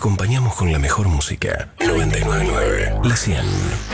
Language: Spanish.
acompañamos con la mejor música. 999 La 100.